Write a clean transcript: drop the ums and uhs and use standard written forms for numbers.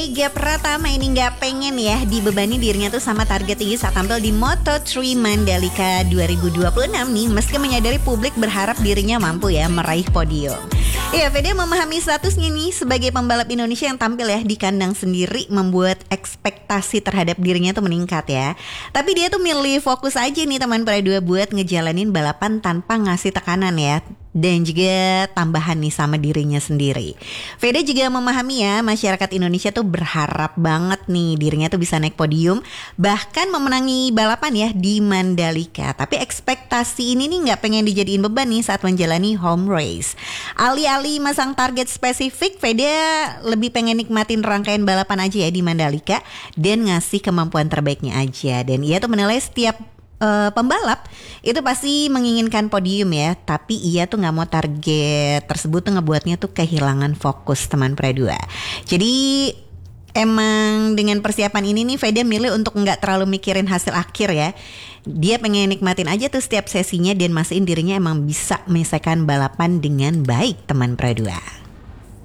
Mega Pratama ini nggak pengen ya dibebani dirinya tuh sama target tinggi saat tampil di Moto3 Mandalika 2026 nih, meski menyadari publik berharap dirinya mampu ya meraih podium. Ya, Fede memahami statusnya nih sebagai pembalap Indonesia yang tampil ya di kandang sendiri membuat ekspektasi terhadap dirinya tuh meningkat ya. Tapi dia tuh milih fokus aja nih teman Pradua buat ngejalanin balapan tanpa ngasih tekanan ya. Dan juga tambahan nih sama dirinya sendiri. Fede juga memahami ya masyarakat Indonesia tuh berharap banget nih dirinya tuh bisa naik podium, bahkan memenangi balapan ya di Mandalika. Tapi ekspektasi ini nih gak pengen dijadiin beban nih saat menjalani home race. Alih-alih masang target spesifik, Fede lebih pengen nikmatin rangkaian balapan aja ya di Mandalika dan ngasih kemampuan terbaiknya aja. Dan ia tuh menilai setiap pembalap itu pasti menginginkan podium ya, tapi ia tuh nggak mau target tersebut tuh ngebuatnya tuh kehilangan fokus teman Pradua. Jadi emang dengan persiapan ini nih Fede milih untuk nggak terlalu mikirin hasil akhir ya. Dia pengen nikmatin aja tuh setiap sesinya dan mastiin dirinya emang bisa menyelesaikan balapan dengan baik teman Pradua.